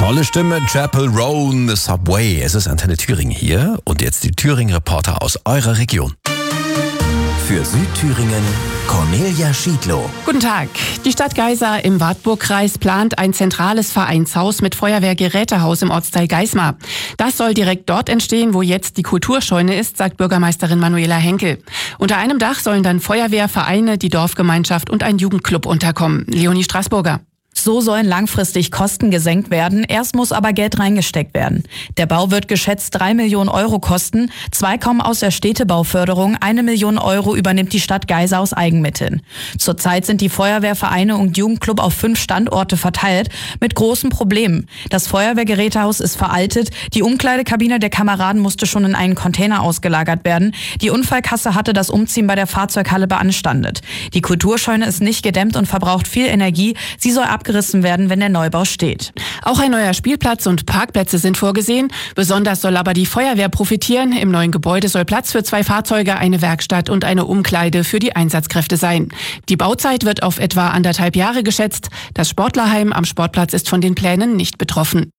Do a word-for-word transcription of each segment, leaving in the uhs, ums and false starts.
Tolle Stimme, Chapel Roan, Subway. Es ist Antenne Thüringen hier und jetzt die Thüringen-Reporter aus eurer Region. Für Südthüringen Cornelia Schiedlow. Guten Tag. Die Stadt Geisa im Wartburgkreis plant ein zentrales Vereinshaus mit Feuerwehrgerätehaus im Ortsteil Geismar. Das soll direkt dort entstehen, wo jetzt die Kulturscheune ist, sagt Bürgermeisterin Manuela Henkel. Unter einem Dach sollen dann Feuerwehr, Vereine, die Dorfgemeinschaft und ein Jugendclub unterkommen. Leonie Straßburger. So sollen langfristig Kosten gesenkt werden. Erst muss aber Geld reingesteckt werden. Der Bau wird geschätzt drei Millionen Euro kosten. Zwei kommen aus der Städtebauförderung. Eine Million Euro übernimmt die Stadt Geisa aus Eigenmitteln. Zurzeit sind die Feuerwehrvereine und Jugendclub auf fünf Standorte verteilt mit großen Problemen. Das Feuerwehrgerätehaus ist veraltet. Die Umkleidekabine der Kameraden musste schon in einen Container ausgelagert werden. Die Unfallkasse hatte das Umziehen bei der Fahrzeughalle beanstandet. Die Kulturscheune ist nicht gedämmt und verbraucht viel Energie. Sie soll abgerissen werden, wenn der Neubau steht. Auch ein neuer Spielplatz und Parkplätze sind vorgesehen. Besonders soll aber die Feuerwehr profitieren. Im neuen Gebäude soll Platz für zwei Fahrzeuge, eine Werkstatt und eine Umkleide für die Einsatzkräfte sein. Die Bauzeit wird auf etwa anderthalb Jahre geschätzt. Das Sportlerheim am Sportplatz ist von den Plänen nicht betroffen.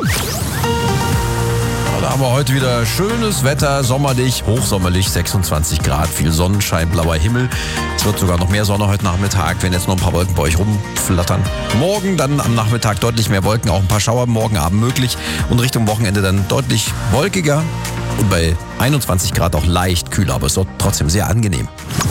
Da haben wir heute wieder schönes Wetter, sommerlich, hochsommerlich, sechsundzwanzig Grad, viel Sonnenschein, blauer Himmel. Es wird sogar noch mehr Sonne heute Nachmittag, wenn jetzt noch ein paar Wolken bei euch rumflattern. Morgen dann am Nachmittag deutlich mehr Wolken, auch ein paar Schauer morgen Abend möglich und Richtung Wochenende dann deutlich wolkiger und bei einundzwanzig Grad auch leicht kühler, aber es wird trotzdem sehr angenehm.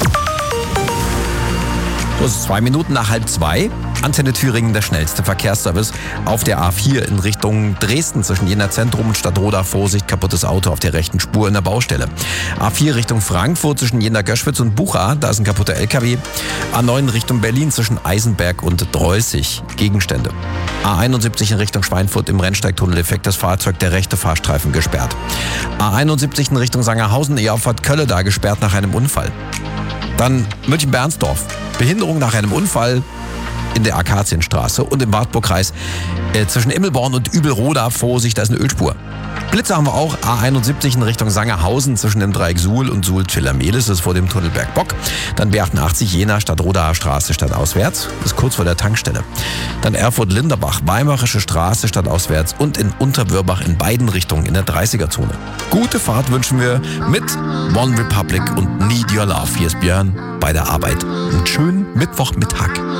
So, es ist zwei Minuten nach halb zwei. Antenne Thüringen, der schnellste Verkehrsservice auf der A vier in Richtung Dresden zwischen Jena Zentrum und Stadtroda. Vorsicht, kaputtes Auto auf der rechten Spur in der Baustelle. A vier Richtung Frankfurt zwischen Jena Göschwitz und Bucha, da ist ein kaputter L K W. A neun Richtung Berlin zwischen Eisenberg und Dreußig, Gegenstände. A einundsiebzig in Richtung Schweinfurt im Rennsteigtunnel, defektes Fahrzeug, der rechte Fahrstreifen gesperrt. A einundsiebzig in Richtung Sangerhausen, E-Auffahrt Kölle da gesperrt nach einem Unfall. Dann München-Bernsdorf, Behinderung nach einem Unfall in der Akazienstraße und im Wartburgkreis äh, zwischen Immelborn und Übelroda. Vorsicht, da ist eine Ölspur. Blitze haben wir auch, A einundsiebzig in Richtung Sangerhausen zwischen dem Dreieck Suhl und Suhl-Zwillamelis, das ist vor dem Tunnel Bergbock. Dann B achtundachtzig Jena, Stadtrodaer Straße, stadtauswärts, das ist kurz vor der Tankstelle. Dann Erfurt-Linderbach, Weimarische Straße, stadtauswärts und in Unterwörbach in beiden Richtungen in der dreißiger-Zone. Gute Fahrt wünschen wir mit One Republic und Need Your Love. Hier ist Björn bei der Arbeit. Einen schönen Mittwochmittag.